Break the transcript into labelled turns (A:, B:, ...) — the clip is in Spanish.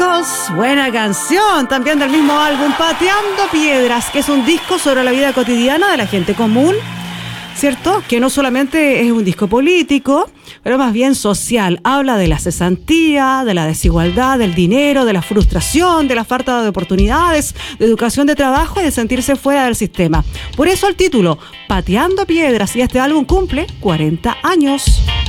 A: Chicos, buena canción, también del mismo álbum Pateando Piedras, que es un disco sobre la vida cotidiana de la gente común, ¿cierto? Que no solamente es un disco político, pero más bien social. Habla de la cesantía, de la desigualdad, del dinero, de la frustración, de la falta de oportunidades, de educación, de trabajo y de sentirse fuera del sistema. Por eso el título, Pateando Piedras, y este álbum cumple 40 años.